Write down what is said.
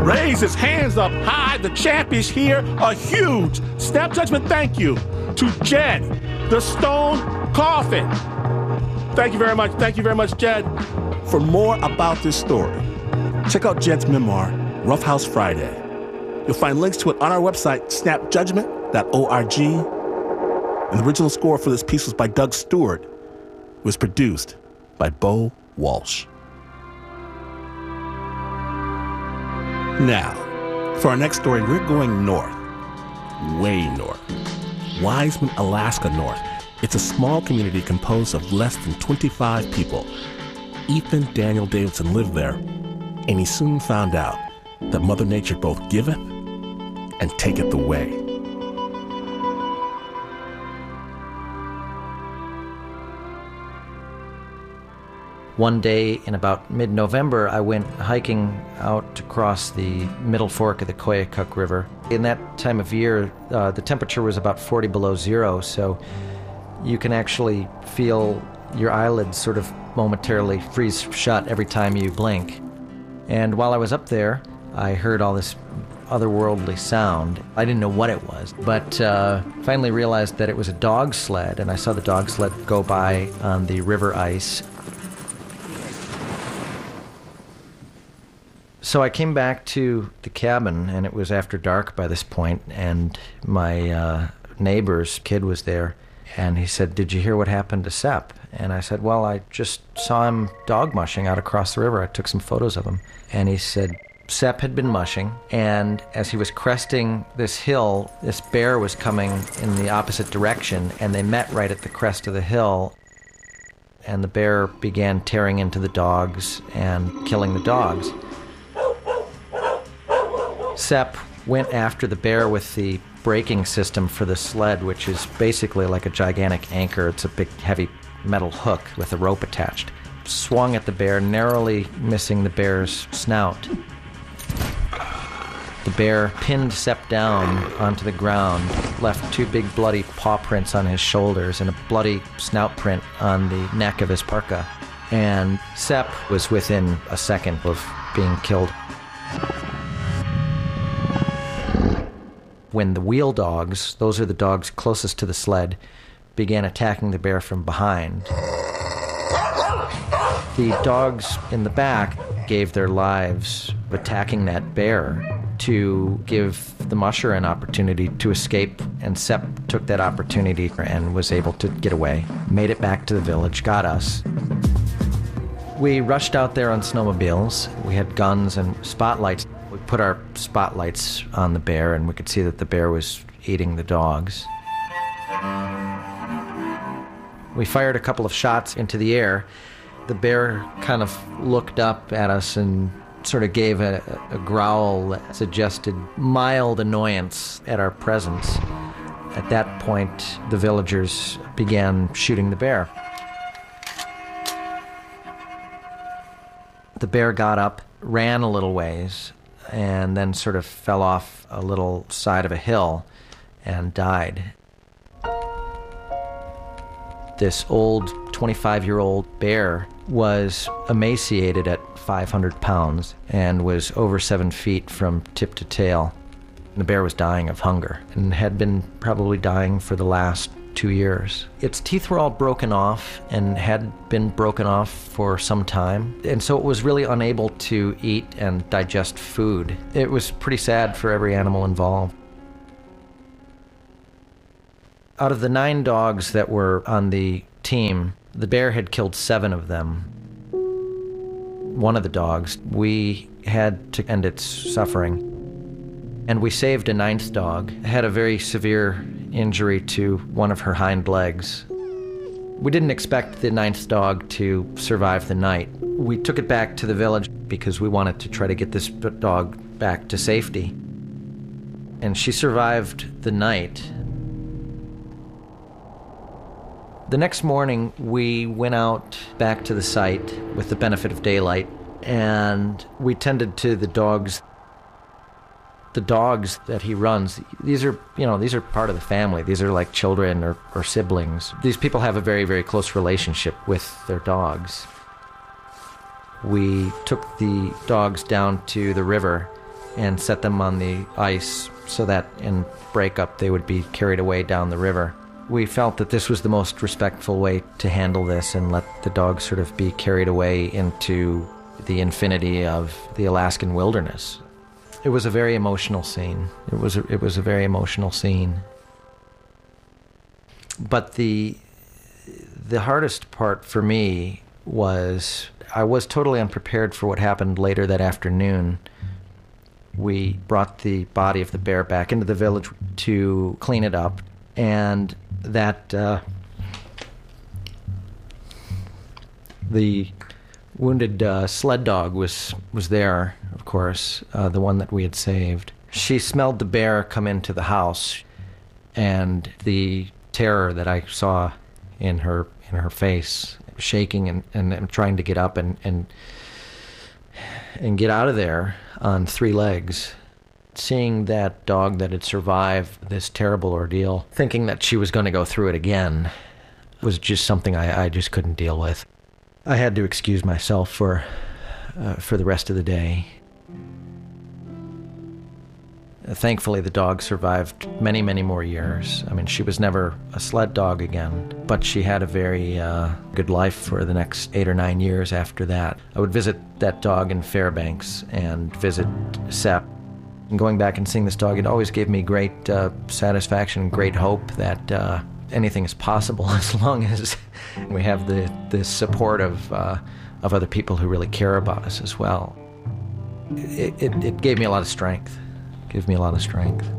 Raise his hands up high. The champ is here. A huge Snap Judgment thank you to Jed, the Stone Coffin. Thank you very much. Thank you very much, Jed. For more about this story, check out Jed's memoir, Rough House Friday. You'll find links to it on our website, snapjudgment.org. And the original score for this piece was by Doug Stewart. It was produced by Bo Walsh. Now, for our next story, we're going north, way north. Wiseman, Alaska North. It's a small community composed of less than 25 people. Ethan Daniel Davidson lived there, and he soon found out that Mother Nature both giveth and taketh away. One day in about mid-November, I went hiking out across the middle fork of the Koyukuk River. In that time of year, the temperature was about 40 below zero, so you can actually feel your eyelids sort of momentarily freeze shut every time you blink. And while I was up there, I heard all this otherworldly sound. I didn't know what it was, but finally realized that it was a dog sled, and I saw the dog sled go by on the river ice. So I came back to the cabin, and it was after dark by this point, and my neighbor's kid was there, and he said, "Did you hear what happened to Sepp?" And I said, "Well, I just saw him dog mushing out across the river. I took some photos of him." And he said, Sepp had been mushing, and as he was cresting this hill, this bear was coming in the opposite direction, and they met right at the crest of the hill, and the bear began tearing into the dogs and killing the dogs. Sepp went after the bear with the braking system for the sled, which is basically like a gigantic anchor. It's a big, heavy metal hook with a rope attached. Swung at the bear, narrowly missing the bear's snout. The bear pinned Sepp down onto the ground, left two big bloody paw prints on his shoulders and a bloody snout print on the neck of his parka. And Sepp was within a second of being killed. When the wheel dogs, those are the dogs closest to the sled, began attacking the bear from behind, the dogs in the back gave their lives attacking that bear to give the musher an opportunity to escape, and Sepp took that opportunity and was able to get away, made it back to the village, got us. We rushed out there on snowmobiles. We had guns and spotlights. We put our spotlights on the bear, and we could see that the bear was eating the dogs. We fired a couple of shots into the air. The bear kind of looked up at us and sort of gave a growl that suggested mild annoyance at our presence. At that point, the villagers began shooting the bear. The bear got up, ran a little ways, and then sort of fell off a little side of a hill and died. This old 25-year-old bear was emaciated at 500 pounds and was over 7 feet from tip to tail. The bear was dying of hunger and had been probably dying for the last 2 years. Its teeth were all broken off and had been broken off for some time, and so it was really unable to eat and digest food. It was pretty sad for every animal involved. Out of the 9 dogs that were on the team, the bear had killed 7 of them. One of the dogs, we had to end its suffering. And we saved a 9th dog, had a very severe injury to one of her hind legs. We didn't expect the 9th dog to survive the night. We took it back to the village because we wanted to try to get this dog back to safety. And she survived the night. The next morning, we went out back to the site with the benefit of daylight, and we tended to the dogs. The dogs that he runs, these are part of the family. These are like children or siblings. These people have a very, very close relationship with their dogs. We took the dogs down to the river and set them on the ice so that in breakup they would be carried away down the river. We felt that this was the most respectful way to handle this and let the dogs sort of be carried away into the infinity of the Alaskan wilderness. It was a very emotional scene. It was a very emotional scene. But the hardest part for me was I was totally unprepared for what happened later that afternoon. We brought the body of the bear back into the village to clean it up, and that the wounded sled dog was there, of course, the one that we had saved. She smelled the bear come into the house, and the terror that I saw in her face, shaking and trying to get up and get out of there on 3 legs. Seeing that dog that had survived this terrible ordeal, thinking that she was going to go through it again, was just something I just couldn't deal with. I had to excuse myself for the rest of the day. Thankfully, the dog survived many, many more years. I mean, she was never a sled dog again, but she had a very good life for the next 8 or 9 years after that. I would visit that dog in Fairbanks and visit Sepp. And going back and seeing this dog, it always gave me great satisfaction and great hope that anything is possible as long as we have the support of other people who really care about us as well. It gave me a lot of strength. Give me a lot of strength.